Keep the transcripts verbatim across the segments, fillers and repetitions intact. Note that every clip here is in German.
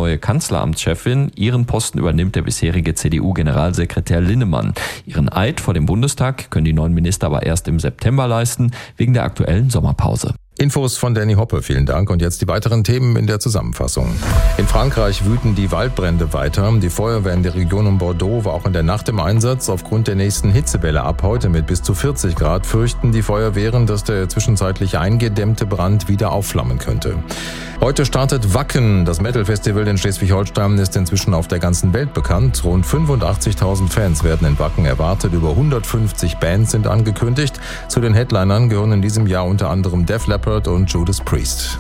neue Kanzleramtschefin. Ihren Posten übernimmt der bisherige C D U-Generalsekretär Linnemann. Ihren Eid vor dem Bundestag können die neuen Minister aber erst im September leisten, wegen der aktuellen Sommerpause. Infos von Danny Hoppe, vielen Dank. Und jetzt die weiteren Themen in der Zusammenfassung. In Frankreich wüten die Waldbrände weiter. Die Feuerwehr in der Region um Bordeaux war auch in der Nacht im Einsatz. Aufgrund der nächsten Hitzewelle ab heute mit bis zu vierzig Grad fürchten die Feuerwehren, dass der zwischenzeitlich eingedämmte Brand wieder aufflammen könnte. Heute startet Wacken. Das Metal-Festival in Schleswig-Holstein ist inzwischen auf der ganzen Welt bekannt. Rund fünfundachtzigtausend Fans werden in Wacken erwartet. Über hundertfünfzig Bands sind angekündigt. Zu den Headlinern gehören in diesem Jahr unter anderem Def Leppard und Judas Priest.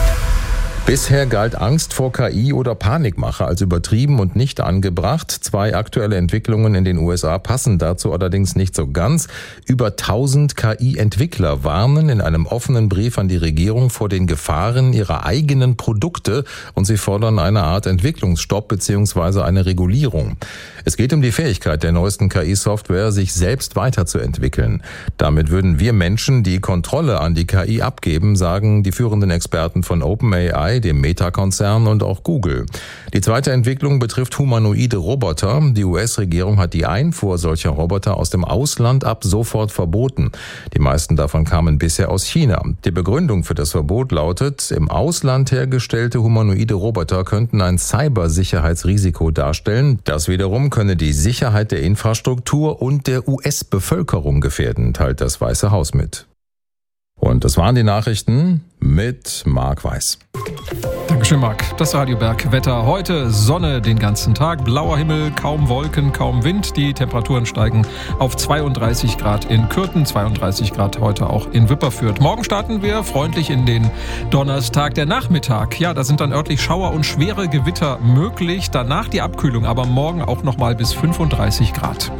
Bisher galt Angst vor K I oder Panikmache als übertrieben und nicht angebracht. Zwei aktuelle Entwicklungen in den U S A passen dazu allerdings nicht so ganz. Über tausend K I-Entwickler warnen in einem offenen Brief an die Regierung vor den Gefahren ihrer eigenen Produkte und sie fordern eine Art Entwicklungsstopp bzw. eine Regulierung. Es geht um die Fähigkeit der neuesten K I-Software, sich selbst weiterzuentwickeln. Damit würden wir Menschen die Kontrolle an die K I abgeben, sagen die führenden Experten von OpenAI, dem Meta-Konzern und auch Google. Die zweite Entwicklung betrifft humanoide Roboter. Die U S-Regierung hat die Einfuhr solcher Roboter aus dem Ausland ab sofort verboten. Die meisten davon kamen bisher aus China. Die Begründung für das Verbot lautet, im Ausland hergestellte humanoide Roboter könnten ein Cybersicherheitsrisiko darstellen. Das wiederum könne die Sicherheit der Infrastruktur und der U S-Bevölkerung gefährden, teilt das Weiße Haus mit. Und das waren die Nachrichten mit Marc Weiß. Dankeschön, Marc. Das Radio Berg Wetter. Heute Sonne den ganzen Tag, blauer Himmel, kaum Wolken, kaum Wind. Die Temperaturen steigen auf zweiunddreißig Grad in Kürten, zweiunddreißig Grad heute auch in Wipperfürth. Morgen starten wir freundlich in den Donnerstag. Der Nachmittag, ja, da sind dann örtlich Schauer und schwere Gewitter möglich. Danach die Abkühlung, aber morgen auch nochmal bis fünfunddreißig Grad.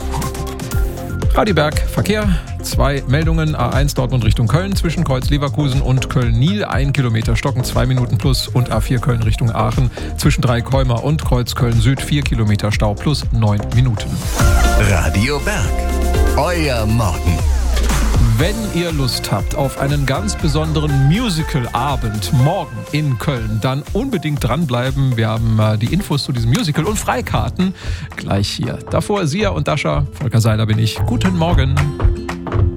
Radio Berg, Verkehr, zwei Meldungen, A eins Dortmund Richtung Köln, zwischen Kreuz Leverkusen und Köln-Niel, ein Kilometer Stocken, zwei Minuten plus und A vier Köln Richtung Aachen, zwischen Dreikäumer und Kreuz Köln-Süd, vier Kilometer Stau plus neun Minuten. Radio Berg, euer Morgen. Wenn ihr Lust habt auf einen ganz besonderen Musical-Abend morgen in Köln, dann unbedingt dranbleiben. Wir haben äh, die Infos zu diesem Musical und Freikarten gleich hier. Davor Sia und Dasha, Volker Seiler bin ich. Guten Morgen.